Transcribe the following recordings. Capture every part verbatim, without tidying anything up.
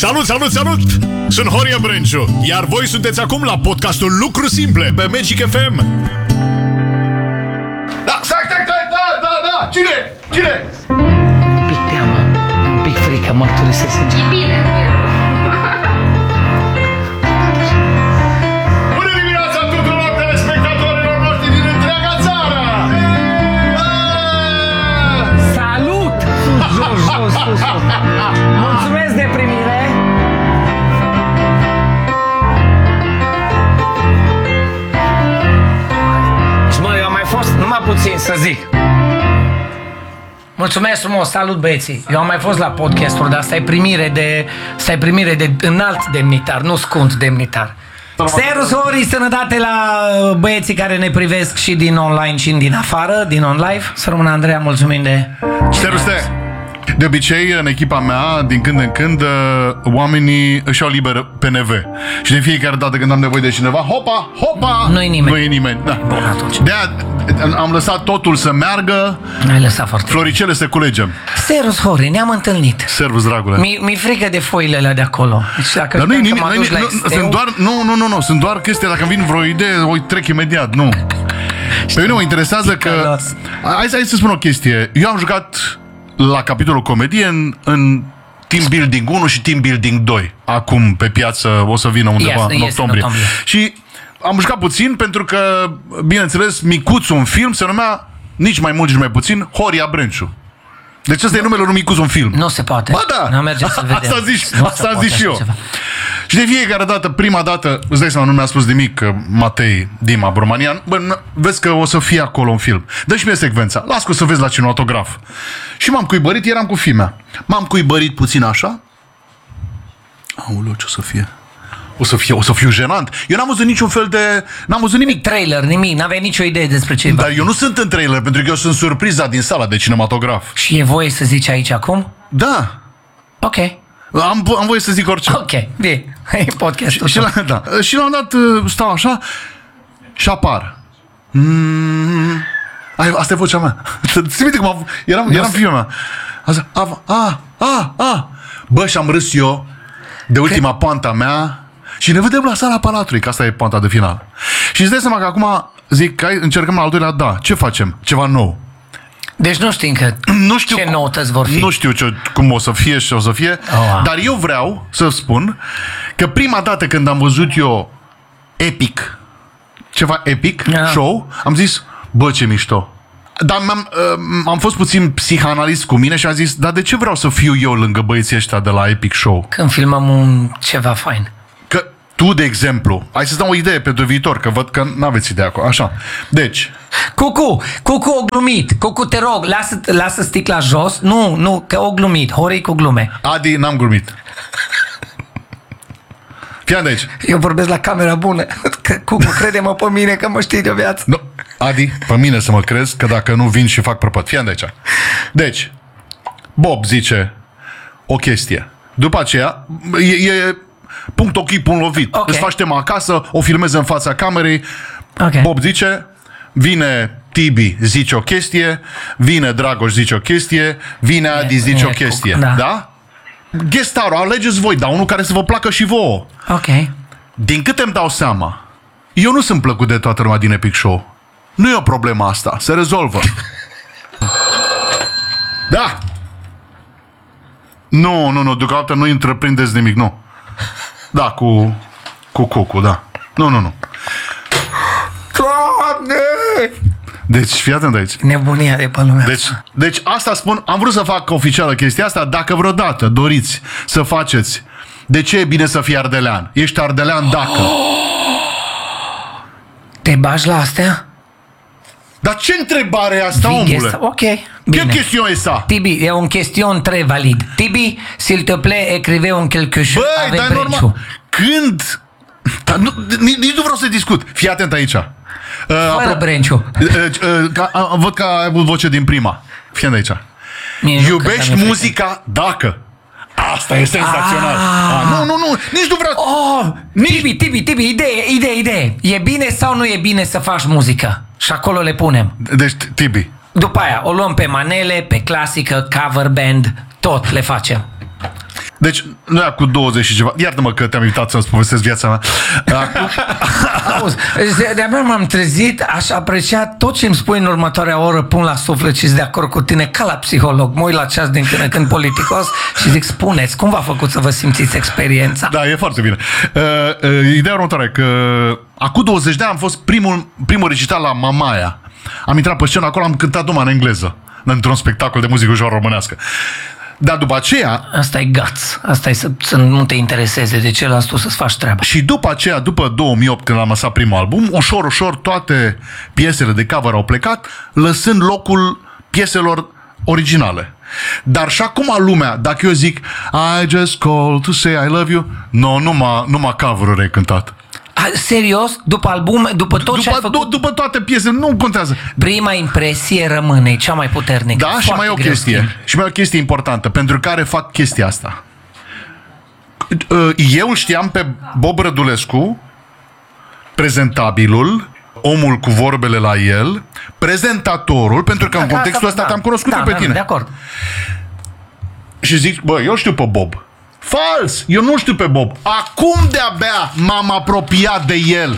Salut, salut, salut! Sunt Horia Brenciu, iar voi sunteți acum la podcastul Lucruri Simple pe Magic F M. Da, stai, stai, stai, da, da, da! Cine? Cine? Un pic teamă, un pic frică, mărturisesc sincer. E bine. Bună dimineața tuturor telespectatorilor noștri din întreaga țară! Salut! Sus, jos, jos, sus, sus. Mulțumesc de primire. Și mă, eu am mai fost numai puțin să zic. Mulțumesc frumos, salut băieții. Eu am mai fost la podcasturi, dar asta e primire de, asta e primire de înalt demnitar, nu scund demnitar. Serus, Hori, sănătate la băieții care ne privesc și din online și din afară, din on-live. Să rămână Andreea, mulțumim de... Serus, te! De obicei, în echipa mea, din când în când, oamenii își iau liber P N V. Și de fiecare dată când am nevoie de cineva, hopa, hopa! Nu-i nimeni. Nu-i nimeni, da. Bun, atunci. De-aia am lăsat totul să meargă, Ai lăsat foarte floricele să culegem. Serus, Hori, ne-am întâlnit. Servus, dragule. Mi- mi-e frică de foile alea de acolo. Deci dacă Dar nu-i știam nimic, că mă nu, duci la nu, Esteu, sunt doar, nu, nu, nu, nu, sunt doar chestii, dacă îmi vin vreo idee, o trec imediat, nu. Pe mine mă interesează că... Ticălos. Hai, hai să spun o chestie. Eu am jucat la capitolul comedie în, în Team Building unu și Team Building doi. Acum pe piață o să vină undeva Este, în este în octombrie. octombrie. Și am jucat puțin pentru că, bineînțeles, micuț un film se numea nici mai mult, nici mai puțin Horia Brenciu. Deci ăsta e numele lui micuț un film. nu se poate. Ba da! Nu merge să vedem. Asta zici, Nu se asta poate zic și așa eu. ceva. Și de fiecare dată, prima dată, îți dai seama, nu mi-a spus nimic că Matei Dima Brumanian, bă, n- vezi că o să fie acolo un film. Dă-și mie secvența, las că o să vezi la cinematograf. Și m-am cuibărit, eram cu fimea. M-am cuibărit puțin așa. Aoleu, ce o să fie? O să fie, o să fiu jenant. Eu n-am văzut niciun fel de... N-am văzut nimic. Trailer, nimic, n-aveai nicio idee despre ce Dar eu nu sunt în trailer, pentru că eu sunt surpriza din sala de cinematograf. Și e voie să zici aici acum? Da. Ok. Am, am voie să zic orice. Ok, bine. E podcastul. Și la, da. Și la un dat moment stau așa și apar. Mm, ai, asta e vocea mea. Ți minte cum am, eram, eram fiul mea. Asta, a, a, a, a. Bă, și-am râs eu de ultima poanta mea și ne vedem la sala Palatului, că asta e poanta de final. Și îți dai seama că acum zic că încercăm la al doilea, da, ce facem? Ceva nou. Deci nu știi încă Nu știu ce cum- noutăți vor fi. Nu știu ce, cum o să fie și o să fie, Oh. dar eu vreau să spun că prima dată când am văzut eu epic, ceva epic, Yeah. show, am zis, bă, ce mișto. Dar m-am, uh, am fost puțin psihanalist cu mine și am zis, dar de ce vreau să fiu eu lângă băieții ăștia de la Epic Show? Când filmăm un ceva fain. Că tu, de exemplu, hai să-ți dau o idee pentru viitor, că văd că n-aveți idee acolo. Așa. Deci, Cucu, Cucu o glumit. Cucu, te rog, lasă, lasă sticla jos. Nu, nu, că o glumit. Horii cu glume. Adi, n-am glumit. Fii de aici. Eu vorbesc la camera bună. Că, Cucu, crede-mă pe mine că mă știi de viață. Nu, Adi, pe mine să mă crezi, că dacă nu vin și fac prăpăt. Fii de aici. Deci, Bob zice o chestie. După aceea, e, e punct ochi, punct lovit. Ok. Îți faci tema acasă, o filmezi în fața camerei. Ok. Bob zice, vine Tibi, zice o chestie, vine Dragoș, zice o chestie, vine Adi, zice e o chestie. Cucu, da. Da? Guest-star-ul, alegeți voi, dar unul care să vă placă și vouă. Ok. Din câte îmi dau seama, eu nu sunt plăcut de toată lumea din Epic Show. Nu e o problemă asta, se rezolvă. Da! Nu, nu, nu, deocamdată nu întreprindeți nimic, nu. Da, cu... cu Cucu, da. Nu, nu, nu. Doamne! Deci, fii atent de aici. Nebunia de pe lumea. Deci, deci asta spun, am vrut să fac oficială chestia asta, dacă vreodată doriți să faceți de ce e bine să fii ardelean. Ești ardelean dacă. Te bagi la astea? Dar ce întrebare e asta, Vii omule? guest- Ok, Ce bine. chestiune e asta? Tibi, e un question très valide. Tibi, s'il te plaît, écrivez un quelque chose Băi, avec dar Brenciu. normal. Când? Dar nu, nici, nici nu vreau să discut. Fii atent aici. Uh, Fără apro- Brenciu. uh, uh, ca, uh, văd că ai avut voce din prima. Fii atent aici. Mie nu, că Iubești mi-e muzica dacă. Asta e senzațional. Ah. Ah, nu, nu, nu. Nici nu vreau... Oh, Tibi, Tibi, Tibi, idee, idee, idee. E bine sau nu e bine să faci muzică? Și acolo le punem. Deci, Tibi. După aia o luăm pe manele, pe clasică, cover band, tot le facem. Deci, noi acum douăzeci și ceva, iartă-mă că te-am invitat să-mi povestesc viața mea. Acum... Auzi, de-abia m-am trezit, aș aprecia tot ce îmi spui în următoarea oră, pun la suflet și sunt de acord cu tine ca la psiholog. Mă uit la ceas din când în când politicos și zic, spuneți, cum v-a făcut să vă simțiți experiența? Da, e foarte bine. Uh, uh, ideea următoare, că acum douăzeci de ani am fost primul, primul recital la Mamaia. Am intrat pe scenă, acolo am cântat numai în engleză, într-un spectacol de muzică ușor românească. Dar după aceea... Asta e guts. Asta e să, să nu te intereseze de celălalt, tu să-ți faci treaba. Și după aceea, după două mii opt, când am lăsat primul album, ușor, ușor toate piesele de cover au plecat, lăsând locul pieselor originale. Dar și acum lumea, dacă eu zic I just call to say I love you, no, numai, numai cover-uri ai cântat. A, serios? După albume? După tot după, ce ai făcut? După toate piesele, nu contează. Prima impresie rămâne, e cea mai puternică. Da, Foarte și mai e o greu chestie. schimb. Și mai e o chestie importantă, pentru care fac chestia asta. Eu îl știam pe Bob Rădulescu, prezentabilul, omul cu vorbele la el, prezentatorul, pentru că în Da, contextul asta- ăsta da, te-am cunoscut da, pe da, tine. de acord. Și zic, bă, eu știu pe Bob. Fals! Eu nu știu pe Bob. Acum de-abia m-am apropiat de el.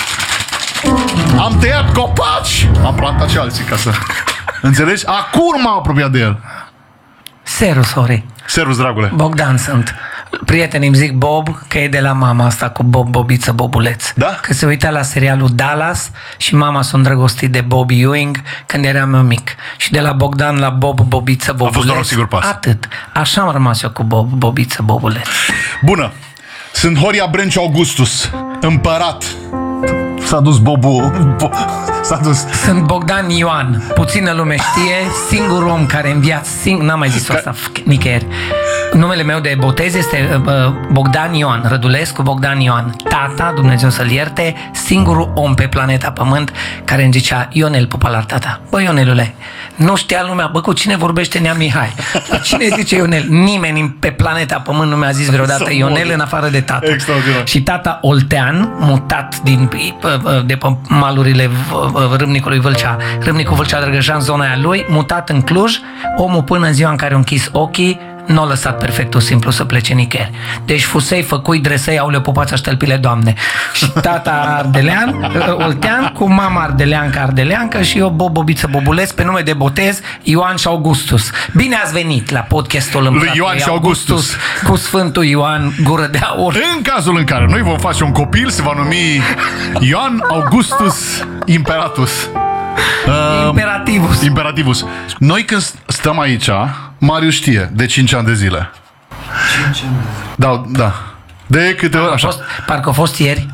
Am tăiat copaci, am plantat și alții ca să... Înțelegi? Acum m-am apropiat de el. Serus, sorry. Servus, dragule. Bogdan sunt. Prietenii îmi zic Bob, că e de la mama asta cu Bob, Bobiță, Bobuleț. Da? Că se uita la serialul Dallas și mama s-a îndrăgostit de Bobby Ewing când eram eu mic. Și de la Bogdan la Bob, Bobiță, Bobuleț. fost doar un singur pas. Atât. Așa am rămas eu cu Bob, Bobiță, Bobuleț. Bună. Sunt Horia Brenciu Augustus, împărat. S-a dus Bobu. Bo... S-a dus. Sunt Bogdan Ioan. Puțină lume știe, singurul om care în viață, sing... n-am mai zis asta f- nicăieri. Numele meu de botez este uh, Bogdan Ioan, Rădulescu Bogdan Ioan. Tata, Dumnezeu să-l ierte, singurul om pe planeta Pământ care îmi zicea, Ionel, pupa la tata. Bă, Ionelule, nu știa lumea, bă, cu cine vorbește Nea Mihai? La cine zice Ionel? Nimeni pe planeta Pământ nu mi-a zis vreodată Ionel în afară de tata. Extraordinar. Și tata Oltean, mutat din, de pe malurile Râmnicului Vâlcea, Râmnicul Vâlcea Drăgășan, zona aia lui, mutat în Cluj, omul până în ziua în care a închis ochii, nu a lăsat perfectul simplu să plece nicăieri. Deci fusei, făcui, dresei, aule, pupața, ștelpile, Doamne. Și tata Ardelean, Oltean, cu mama Ardeleanca, Ardeleancă și eu, Bob, Bobiță, Bobulesc, pe nume de botez, Ioan și Augustus. Bine ați venit la podcastul Lui Ioan și Augustus. Cu Sfântul Ioan, gură de aur. În cazul în care noi vom face un copil, se va numi Ioan Augustus Imperatus. Uh, Imperativus. Imperativus. Noi când stăm aici, Marius știe, de cinci ani de zile. cinci ani de zile. Da, da. De câte ori, A așa. fost, parcă a fost ieri.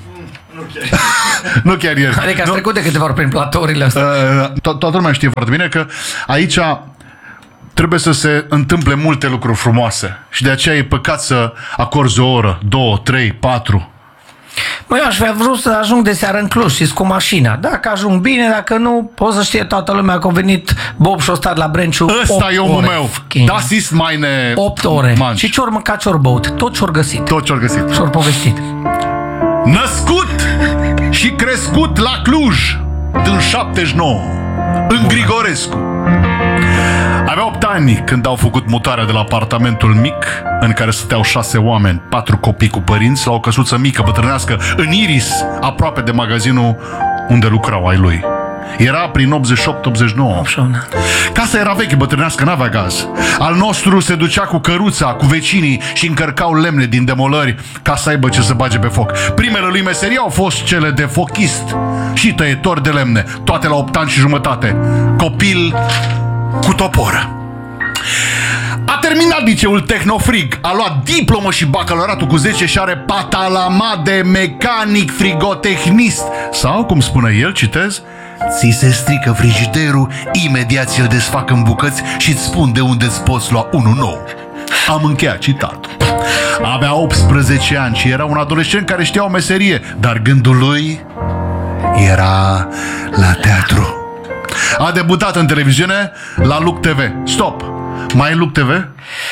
Nu chiar ieri. Adică ați Nu. trecut de câteva ori prin platourile astea. Uh, to- toată lumea știe foarte bine că aici trebuie să se întâmple multe lucruri frumoase. Și de aceea e păcat să acorzi o oră, două, trei, patru. Măi, aș fi vrut să ajung de seară în Cluj și cu mașina. Dacă ajung bine, dacă nu, o să știe toată lumea că a venit Bob și a stat la Brenciu Ăsta opt e omul ore. meu. Fucking Das ist meine opt ore. Manci. Și ce-or mâncat, ce-or băut. Tot ce-or găsit. Tot ce-au găsit. Și-or povestit. Născut și crescut la Cluj în șaptezeci și nouă, în Grigorescu. Avea opt ani când au făcut mutarea de la apartamentul mic, în care stăteau șase oameni, patru copii cu părinți, la o căsuță mică, bătrânească, în Iris, aproape de magazinul unde lucrau ai lui. Era prin optzeci și opt optzeci și nouă. Casa era veche, bătrânească, n-avea gaz. Al nostru se ducea cu căruța, cu vecinii și încărcau lemne din demolări ca să aibă ce să bage pe foc. Primele lui meserii au fost cele de fochist și tăietor de lemne, toate la opt ani și jumătate. Copil cu topor. A terminat liceul Tehnofrig, a luat diplomă și bacalaureatul cu zece și are patalama de mecanic frigotehnist. Sau, cum spune el, citez, ți se strică frigiderul, imediat ți-l desfac în bucăți și îți spun de unde îți poți lua unul nou. Am încheiat citatul. Avea optsprezece ani și era un adolescent care știa o meserie, dar gândul lui era la teatru. A debutat în televiziune la Luc T V. Stop! Mai e Luc T V?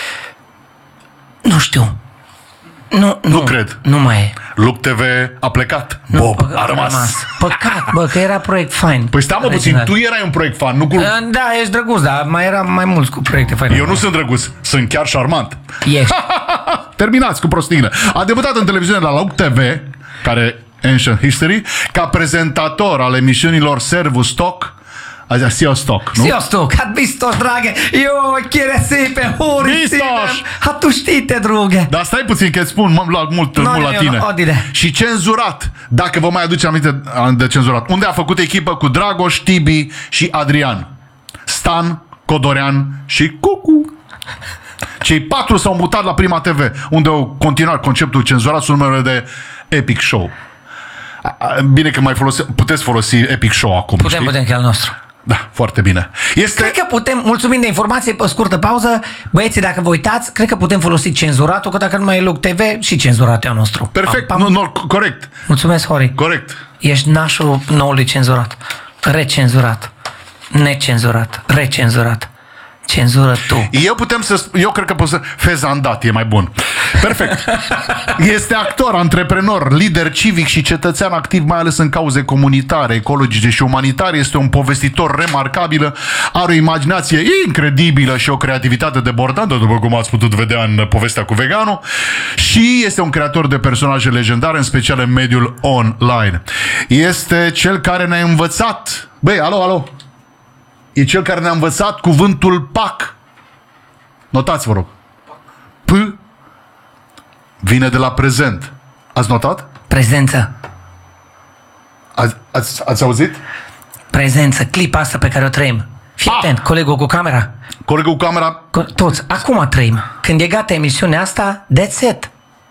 Nu știu. Nu, nu, Nu cred. Nu mai e. Luc T V a plecat. Nu, Bob păcat, a rămas. Păcat, bă, că era proiect fain. Păi stai mă puțin, tu erai un proiect fan, nu cu... Da, ești drăguț, dar mai era mai mulți cu proiecte faine. Eu nu sunt drăguț, sunt chiar șarmant. Ești. terminați cu prostiile. A debutat în televiziune la Loc T V, care Ancient History, ca prezentator al emisiunilor Servus-Stock. Azi, Sziasztok, nu? Sziasztok, hát biztos, dragă. Jó, kérem szépen, hóri Biztos! szívem. Hát tu știi te, drugă. Dar stai puțin că îți spun mult, mult, mult Nu, la nu, tine. nu, odine. Și cenzurat, dacă vă mai aduce aminte de cenzurat. Unde a făcut echipă cu Dragoș, Tibi și Adrian. Stan, Codorean și Cucu. Cei patru s-au mutat la Prima T V, unde au continuat conceptul cenzurat sub numele de Epic Show. Bine că mai folose, puteți folosi Epic Show acum, Putem, știi? putem, că e al nostru. Da, foarte bine. Este... Cred că putem, mulțumim de informație, pe scurtă pauză, băieții, dacă vă uitați, cred că putem folosi cenzuratul, că dacă nu mai e Loc T V, și cenzuratul e al nostru. Perfect, Pam, nu, pam. nu, corect, Mulțumesc, Hori. corect. Ești nașul noului cenzurat. Recenzurat. Necenzurat. Recenzurat. Cenzură tu. Eu putem să sp- eu cred că pot să fezandat e mai bun. Perfect. Este actor, antreprenor, lider civic și cetățean activ, mai ales în cauze comunitare, ecologice și umanitare. Este un povestitor remarcabil, are o imaginație incredibilă și o creativitate debordantă, după cum ați putut vedea în povestea cu veganul, și este un creator de personaje legendare, în special în mediul online. Este cel care ne-a învățat. Băi, alo, alo. E cel care ne-a învățat cuvântul P A C. Notați, vă rog. P vine de la prezent. Ați notat? Prezență. Ați, ați, ați auzit? Prezență. Clipa asta pe care o trăim. Fii Ah! atent, colegul cu camera. Colegul cu camera. Co- Toți. Acum trăim. Când e gata emisiunea asta, that's it.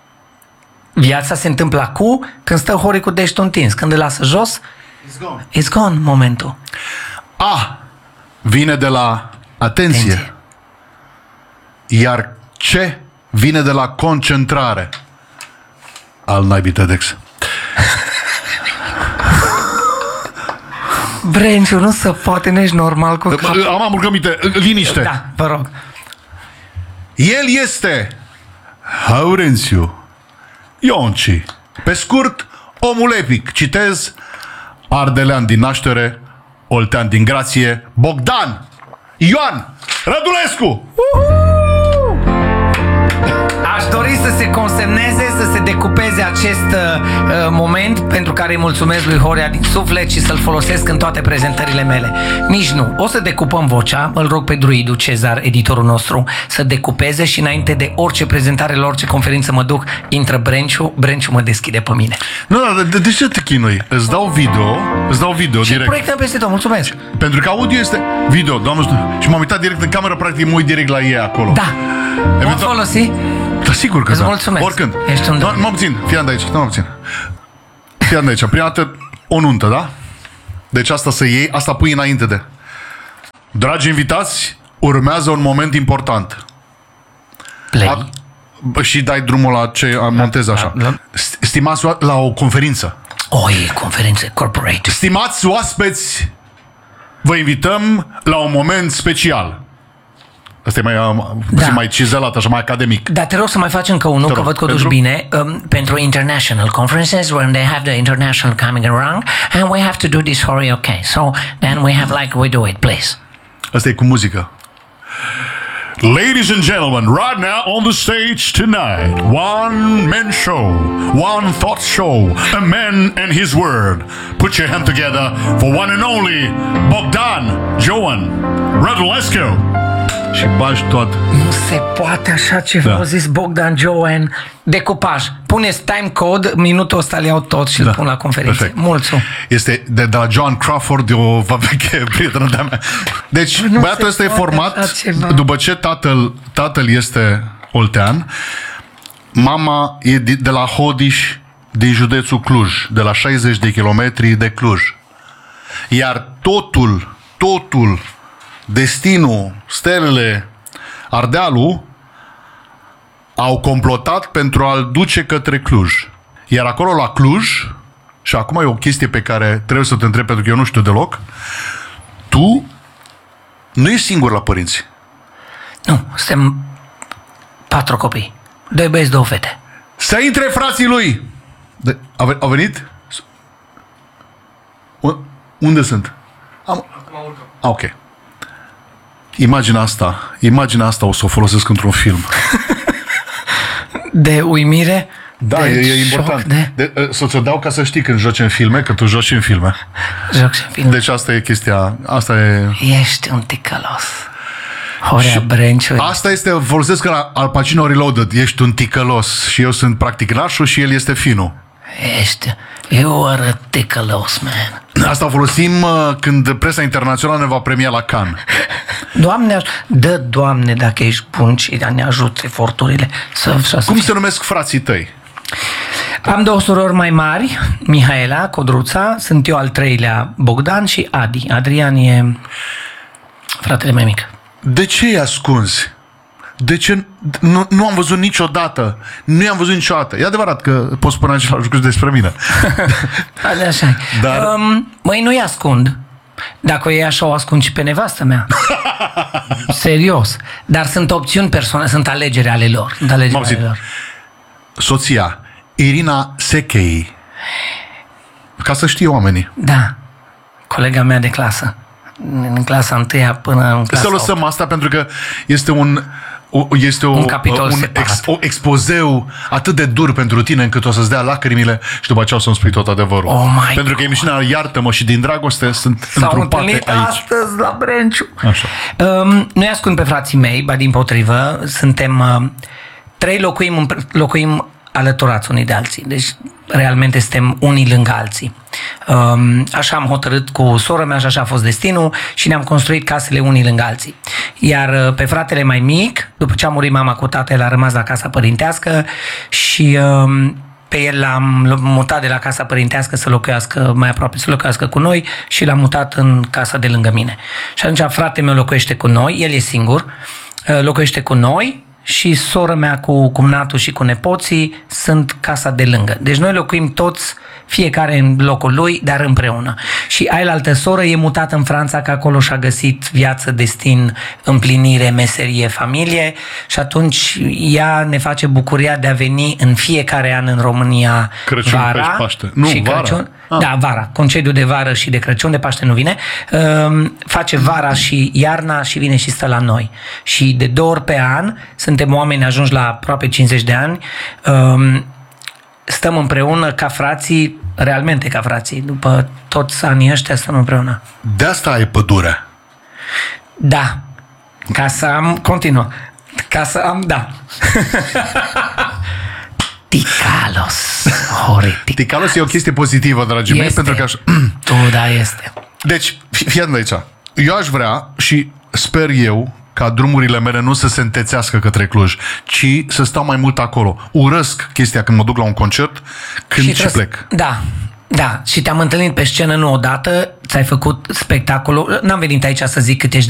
Viața se întâmplă acum, când stă Hori cu deștul întins. Când îl lasă jos, It's gone. it's gone momentul. A vine de la atenție. Atenție. Iar C vine de la concentrare. Al naibii TEDx. Brenciu, nu se poate, nu ești normal cu cap. Am am rugăminte, liniște. Da, vă rog. El este Haurențiu Ionci. Pe scurt, omul epic. Citez: ardelean din naștere, oltean din grație, Bogdan Ioan Rădulescu. Aș dori să se consemneze, să se decupeze acest uh, moment, pentru care îi mulțumesc lui Horea din suflet și să-l folosesc în toate prezentările mele. Nici nu. O să decupăm vocea, îl rog pe druidul Cezar, editorul nostru, să decupeze și înainte de orice prezentare, la orice conferință mă duc, intră Brenciu, Brenciu mă deschide pe mine. Nu, dar de, de ce te chinui? Îți dau video, îți dau video Și direct. proiectăm peste tot, mulțumesc. Pentru că audio este video, doamnă, știu. Și m-am uitat direct în cameră, practic mă uit direct la ei acolo. Da. Poți folosi? Da, sigur că Îți da. mulțumesc. Oricând. Ești un Da, domn. mă puțin, fii de aici, nu mă puțin. Fii de aici, prima dată o nuntă, da? Deci asta să iei, asta pui înainte de. Dragi invitați, urmează un moment important. Play. A, bă, și dai drumul la ce montez așa. da. St- Stimați oa- la o conferință. O, e conferință corporate. Stimați oaspeți, vă invităm la un moment special. Asta e mai, uh, puțin Da. mai cizelat, așa, mai academic. Dar te rog să mai faci încă unul, Te că rog. văd că o duci Pentru? bine, um, pentru international conferences, when they have the international coming around, and we have to do this Hori, okay. So, then we have like we do it, please. Asta e cu muzică. Ladies and gentlemen, right now on the stage tonight, one man show, one thought show, a man and his word. Put your hand together for one and only Bogdan Joan Rădulescu. Și bagi toată. Nu se poate așa ceva, Da. a zis Bogdan Joan. Decupaj. Puneți time code, minutul ăsta le iau tot și îl Da. pun la conferință. Perfect. Mulțumim. Este de, de la John Crawford, o veche prietenă de-a mea. Deci, Nu băiatul se ăsta e poate format așa ceva. după ce tatăl, tatăl este oltean, mama e de, de la Hodiș, din județul Cluj, de la șaizeci de kilometri de Cluj. Iar totul, totul, destinul, stelele, Ardealul au complotat pentru a-l duce către Cluj. Iar acolo la Cluj, și acum e o chestie pe care trebuie să te întreb, pentru că eu nu știu deloc, tu nu ești singur la părinți. Nu, suntem patru copii. Doi băieți, două fete. Să intre frații lui! De, au, ve- au venit? U- unde sunt? Am... Ah, ok. Imaginea asta, imaginea asta o să o folosesc într-un film. De uimire? Da, de e, e șoc, important. De... De, uh, să ți-o dau ca să știi când joci în filme, că tu joci în filme. Joc și film. Deci asta e chestia, asta e... Ești un ticălos. Horea Brenciu. Asta este, folosesc la Al Pacino Reloaded, ești un ticălos și eu sunt practic nașul și el este finul. Ești. You are a ticălos, man. Asta o folosim uh, când presa internațională ne va premia la Cannes. Doamne, dă, Doamne, dacă ești bun și ne ajut eforturile să, să Cum se numesc frații tăi? Am două surori mai mari, Mihaela, Codruța, sunt eu al treilea, Bogdan, și Adi. Adrian e fratele mai mic. De ce i ascunzi? De ce nu, nu am văzut niciodată? Nu i-am văzut niciodată. E adevărat că poți spune același lucru despre mine. Așa. Dar- Um, măi, nu-i ascund. Dacă e așa, o ascund și pe nevastă mea. Serios. Dar sunt opțiuni personale, sunt alegeri ale lor. Sunt alegeri M-am ale auzit. lor. Soția, Irina Sechei. Ca să știe oamenii. Da. Colega mea de clasă. În clasa întâia până în clasa Să lăsăm asta pentru că este un o, este o, Un capitol un separat. ex, o expozeu atât de dur pentru tine încât o să-ți dea lacrimile și după aceea o să-mi spui tot adevărul. Oh my pentru că emisiunea Iartă-mă și Din Dragoste sunt S-au întrupate întâlnit aici. astăzi la Brenciu. Așa. Um, nu-i ascund pe frații mei, ba dimpotrivă, suntem uh, trei locuim, împr- locuim alăturați unii de alții. Deci, realmente suntem unii lângă alții. Um, așa am hotărât cu sora mea și așa a fost destinul și ne-am construit casele unii lângă alții. Iar uh, pe fratele mai mic, după ce a murit mama cu tată, el a rămas la casa părintească și um, pe el l-am mutat de la casa părintească să locuiască mai aproape, să locuiască cu noi și l-am mutat în casa de lângă mine. Și atunci fratele meu locuiește cu noi, el e singur, uh, locuiește cu noi și sora mea cu cumnatul și cu nepoții sunt casa de lângă. Deci noi locuim toți, fiecare în locul lui, dar împreună. Și ailaltă soră e mutată în Franța, că acolo și-a găsit viață, destin, împlinire, meserie, familie și atunci ea ne face bucuria de a veni în fiecare an în România Crăciun, vara. Pești, Paște. Nu, și vara. Crăciun. Ah. Da, vara. Concediu de vară și de Crăciun, de Paște nu vine. Um, face vara și iarna și vine și stă la noi. Și de două ori pe an, suntem oameni ajungi la aproape cincizeci de ani, um, stăm împreună ca frații, realmente ca frații. După toți anii ăștia stăm împreună. De asta ai pădure. Da. Ca să am... Continuă. Ca să am... Da. Ticalos. Horitic. Ticalos e o chestie pozitivă, dragii mei, Este. pentru că așa... Tu, da, este. Deci, fi- fii atent aici. Eu aș vrea și sper eu ca drumurile mele nu să se întețească către Cluj, ci să stau mai mult acolo. Urăsc chestia când mă duc la un concert, când și, și trebuie- plec. Da, da. Și te-am întâlnit pe scenă nu odată, ți-ai făcut spectacolul. N-am venit aici să zic cât ești